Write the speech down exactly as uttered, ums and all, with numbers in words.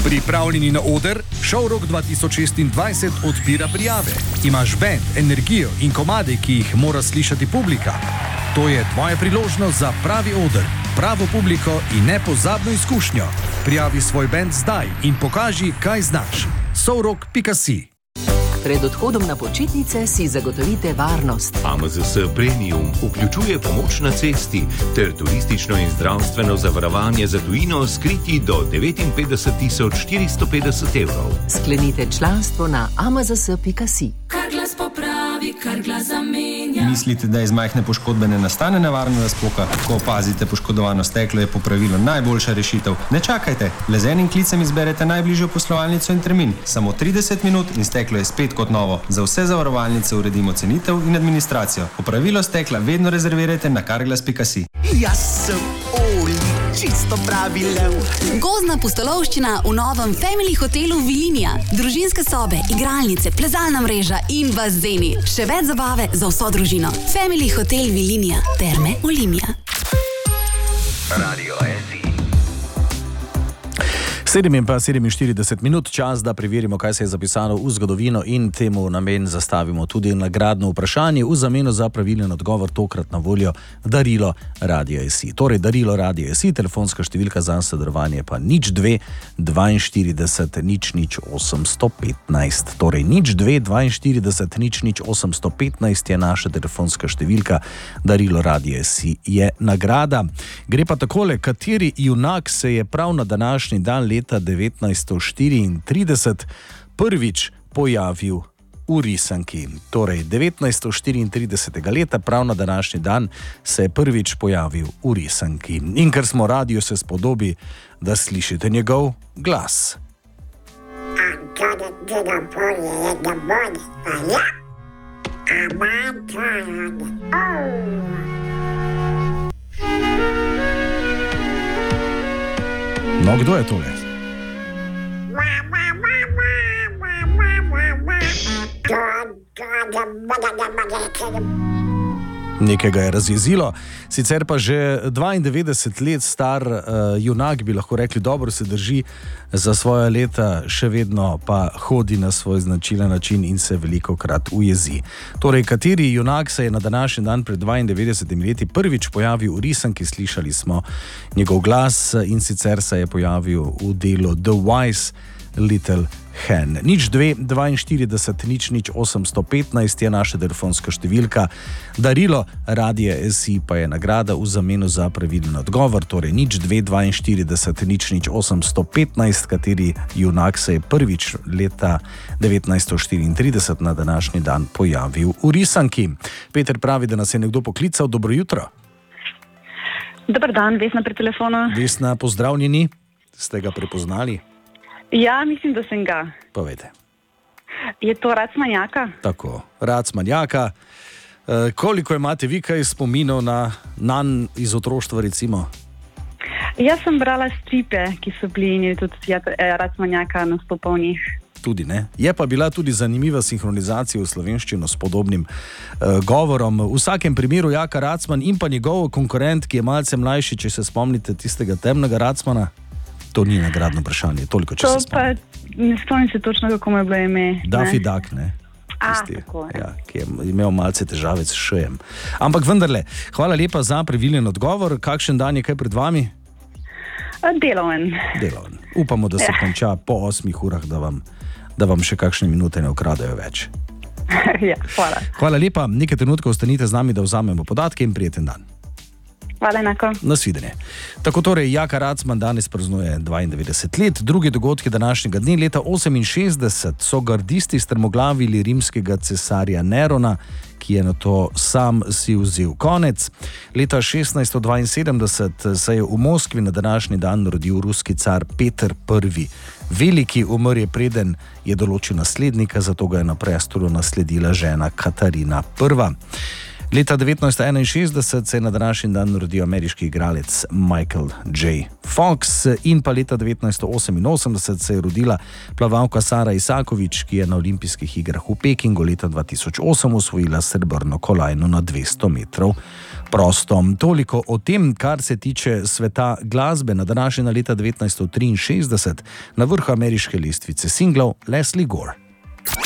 Pripravljeni na oder? Showrock dva tisoč šestindvajset odpira prijave. Imaš band, energijo in komade, ki jih mora slišati publika? To je tvoja priložnost za pravi oder, pravo publiko in nepozabno izkušnjo. Prijavi svoj band zdaj in pokaži, kaj znaš. showrock pika si. Pred odhodom na počitnice si zagotovite varnost. A M Z S Premium vključuje pomoč na cesti ter turistično in zdravstveno zavarovanje za tujino s kriti do devetinpetdeset tisoč štiristo petdeset evrov. Sklenite članstvo na a m z s pika si. Kar glas popravi, kar glas zamenja. Mislite, da iz majhne poškodbe ne nastane nevarna razpoka? Ko opazite poškodovano steklo, je popravilo najboljša rešitev. Ne čakajte, le z enim klicem izberete najbližjo poslovalnico in termin. Samo trideset minut in steklo je spet kot novo. Za vse zavarovalnice uredimo cenitev in administracijo. Popravilo stekla vedno rezervirajte na karglas pika si. Jaz sem Oli, čisto pravi lev. Gozdna pustolovščina v novem Family hotelu Vilinija. Družinske sobe, igralnice, plezalna mreža in bazeni. Še več zabave za vso družino. Family hotel Vilinija. Terme Olimia. Radio S I. sedem in pa sedeminštirideset minut, čas, da preverimo, kaj se je zapisano v zgodovino in temu namen zastavimo tudi nagradno vprašanje v zameno za pravilen odgovor, tokrat na voljo darilo Radio S I. Torej, darilo Radio S I, telefonska številka za sodelovanje pa nič dve dvainštirideset nič nič osemsto petnajst. Torej, nič dve dvainštirideset nič nič osemsto petnajst je naša telefonska številka, darilo Radio S I je nagrada. Gre pa takole, kateri junak se je prav na današnji dan leta devetnajststo štiriintrideset prvič pojavil v risanki. Torej, devetnajststo štiriintridesetega leta, prav na današnji dan, se je prvič pojavil v risanki. In ker smo radio, se spodobi, da slišite njegov glas. No, kdo je tole? Nekega je razjezilo, sicer pa že dvaindevetdeset let star uh, junak, bi lahko rekli, dobro se drži za svoja leta, še vedno pa hodi na svoj značilen način in se velikokrat ujezi. Torej, kateri junak se je na današnji dan pred dvaindevetdesetimi leti prvič pojavil v risanki, slišali smo njegov glas in sicer se je pojavil v delu The Wise Little Hen. Nič dve dvainštirideset nič nič osemsto petnajst je naša telefonska številka, darilo Radia S I pa je nagrada v zameno za pravilen odgovor. Torej, nič dve dvainštirideset nič nič osemsto petnajst, kateri junak se je prvič leta devetnajststo štiriintrideset na današnji dan pojavil v risanki. Peter pravi, da nas je nekdo poklical. Dobro jutro. Dobar dan, Vesna pri telefonu. Vesna, pozdravljeni. Ste ga prepoznali? Ja, mislim, da sem ga. Povejte. Je to Racmanjaka? Tako, Racmanjaka. E, koliko imate vi kaj spominov na nanj iz otroštva, recimo? Jaz sem brala stripe, ki so bili in je tudi Racmanjaka nastopal v njih. Tudi ne. Je pa bila tudi zanimiva sinhronizacija v slovenščino s podobnim uh, govorom. V vsakem primeru Jaka Racman in pa njegov konkurent, ki je malce mlajši, če se spomnite tistega temnega Racmana. To ni nagradno vprašanje, toliko, če to se spomnim. To pa ne spomnim se točno, kako mu je bilo ime. Daffy Duck, ne? A, Tisti, tako. Ja, ki je imel malce težave s šejem. Ampak vendarle, hvala lepa za pravilen odgovor. Kakšen dan je kaj pred vami? Deloven. Deloven. Upamo, da se ja. konča po osmih urah, da vam, da vam še kakšne minute ne ukradajo več. Ja, hvala. Hvala lepa. Nekaj trenutkov ostanite z nami, da vzamemo podatke in prijeten dan. Hvala enako. Nasvidenje. Tako torej, Jaka Racman danes praznuje dvaindevetdeset let. Drugi dogodki današnjega dne, leta oseminšestdeset, so gardisti strmoglavili rimskega cesarja Nerona, ki je na to sam si vzel konec. Leta šestnajststo dvainsedemdeset se je v Moskvi na današnji dan rodil ruski car Peter Prvi. Veliki, umrl je preden je določil naslednika, zato ga je na prestolu nasledila žena Katarina Prva. Leta devetnajststo enainšestdeset se je na današnji dan rodil ameriški igralec Michael J. Fox in pa leta devetnajststo oseminosemdeset se je rodila plavalka Sara Isakovič, ki je na olimpijskih igrah v Pekingu leta dva tisoč osem osvojila srebrno kolajno na dvesto metrov prostom. Toliko o tem, kar se tiče sveta glasbe. Na današnji dan leta devetnajststo triinšestdeset na vrhu ameriške lestvice singlov Leslie Gore.